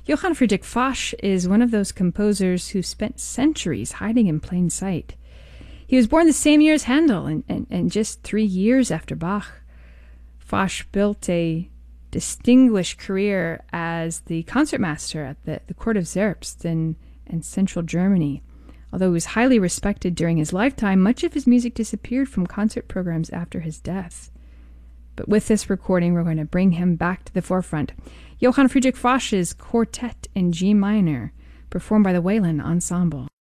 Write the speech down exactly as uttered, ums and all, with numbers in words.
Johann Friedrich Foch is one of those composers who spent centuries hiding in plain sight. He was born the same year as Handel, and, and, and just three years after Bach. Foch built a distinguished career as the concertmaster at the, the court of Zerbst in, in central Germany. Although he was highly respected during his lifetime, much of his music disappeared from concert programs after his death. But with this recording, we're going to bring him back to the forefront. Johann Friedrich Foch's Quartet in G minor, performed by the Wayland Ensemble.